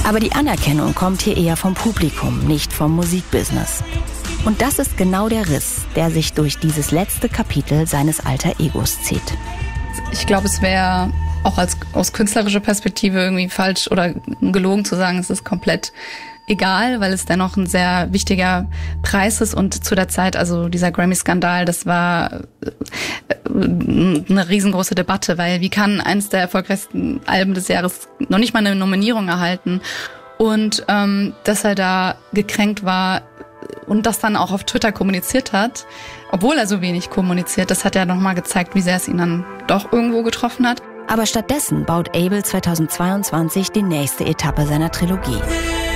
Aber die Anerkennung kommt hier eher vom Publikum, nicht vom Musikbusiness. Und das ist genau der Riss, der sich durch dieses letzte Kapitel seines Alter Egos zieht. Ich glaube, es wäre auch aus künstlerischer Perspektive irgendwie falsch oder gelogen zu sagen, es ist komplett egal, weil es dennoch ein sehr wichtiger Preis ist und zu der Zeit, also dieser Grammy-Skandal, das war eine riesengroße Debatte, weil wie kann eines der erfolgreichsten Alben des Jahres noch nicht mal eine Nominierung erhalten und dass er da gekränkt war und das dann auch auf Twitter kommuniziert hat, obwohl er so wenig kommuniziert, das hat ja nochmal gezeigt, wie sehr es ihn dann doch irgendwo getroffen hat. Aber stattdessen baut Abel 2022 die nächste Etappe seiner Trilogie.